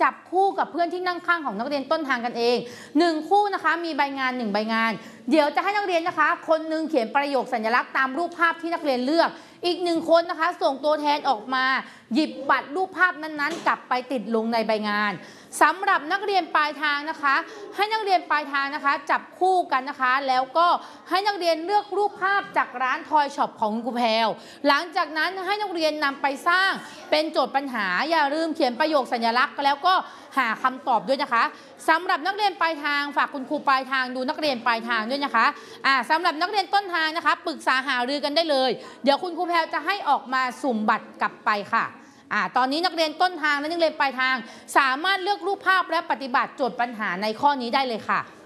จับคู่กับเพื่อนที่นั่งข้างของนักเรียนต้นทางกันเอง1คู่นะคะมีใบงาน1ใบงานเดี๋ยวจะให้นักเรียนนะคะคนนึงเขียนประโยคสัญลักษณ์ตามรูปภาพที่นักเรียนเลือกอีก1คนนะคะส่งตัวแทนออกมาหยิบบัตรรูปภาพนั้นๆกลับไปติดลงในใบงานสำหรับนักเรียนปลายทางนะคะให้นักเรียนปลายทางนะคะจับคู่กันนะคะแล้วก็ให้นักเรียนเลือกรูปภาพจากร้านทอยช็อปของคุณครูแพรวหลังจากนั้นให้นักเรียนนำไปสร้างเป็นโจทย์ปัญหาอย่าลืมเขียนประโยคสัญลักษณ์แล้วก็หาคำตอบด้วยนะคะสำหรับนักเรียนปลายทางฝากคุณครูปลายทางดูนักเรียนปลายทางด้วยนะคะสำหรับนักเรียนต้นทางนะคะปรึกษาหารือกันได้เลยเดี๋ยวคุณครูแพรวจะให้ออกมาสุ่มบัตรกลับไปค่ะตอนนี้นักเรียนต้นทางและนักเรียนปลายทางสามารถเลือกรูปภาพและปฏิบัติโจทย์ปัญหาในข้อนี้ได้เลยค่ะ